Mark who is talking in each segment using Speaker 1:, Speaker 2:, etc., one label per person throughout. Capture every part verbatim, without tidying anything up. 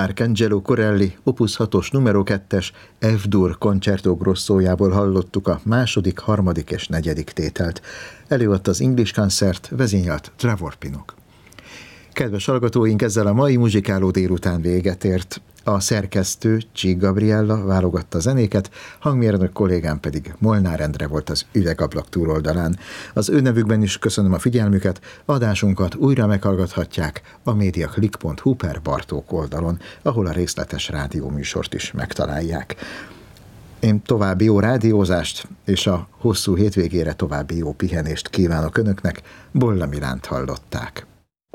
Speaker 1: Arcangelo Corelli Opus hatos numero kettes F-dur Concerto Grossójából hallottuk a második, harmadik és negyedik tételt. Előadta az English Concert, vezényelt Trevor Pinnock. Kedves hallgatóink, ezzel a mai muzsikáló délután véget ért. A szerkesztő Csík Gabriella válogatta a zenéket, hangmérnök kollégám pedig Molnár Endre volt az üvegablak túloldalán. Az ő nevükben is köszönöm a figyelmüket, adásunkat újra meghallgathatják a mediaclick pont hu per Bartók oldalon, ahol a részletes rádióműsort is megtalálják. Én további jó rádiózást és a hosszú hétvégére további jó pihenést kívánok önöknek, Bolla Milánt hallották.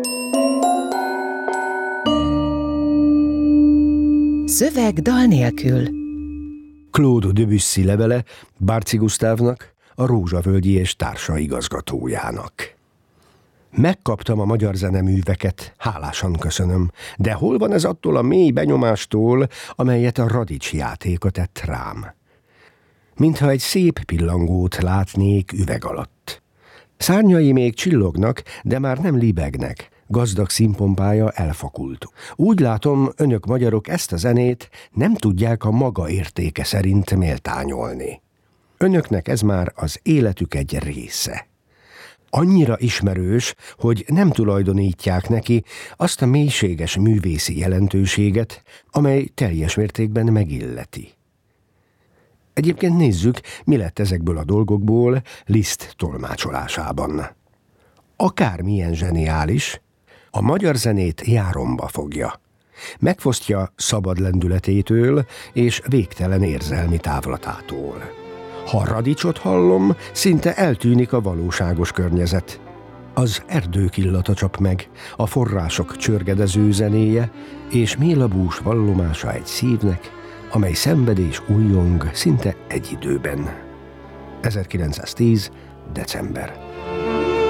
Speaker 2: Szöveg dal nélkül.
Speaker 3: Claude Debussy levele Bárci Gusztávnak, a Rózsavölgyi és társa igazgatójának. Megkaptam a magyar zeneműveket, hálásan köszönöm, de hol van ez attól a mély benyomástól, amelyet a Radics játéka tett rám? Mintha egy szép pillangót látnék üveg alatt. Szárnyai még csillognak, de már nem libegnek, gazdag színpompája elfakult. Úgy látom, önök magyarok ezt a zenét nem tudják a maga értéke szerint méltányolni. Önöknek ez már az életük egy része. Annyira ismerős, hogy nem tulajdonítják neki azt a mélységes művészi jelentőséget, amely teljes mértékben megilleti. Egyébként nézzük, mi lett ezekből a dolgokból Liszt tolmácsolásában. Akármilyen zseniális, a magyar zenét járomba fogja. Megfosztja szabad lendületétől és végtelen érzelmi távlatától. Ha Radicsot hallom, szinte eltűnik a valóságos környezet. Az erdők illata csap meg, a források csörgedező zenéje, és mélabús vallomása egy szívnek, amely szenved és újjong szinte egy időben. ezerkilencszáztíz. december.